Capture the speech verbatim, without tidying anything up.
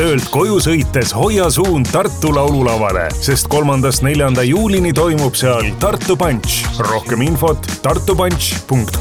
töölt koju sõites hoia suund Tartu laululavale, sest kolmandast neljanda juulini toimub seal Tartu Punch. Rohkem infot tartupunch punkt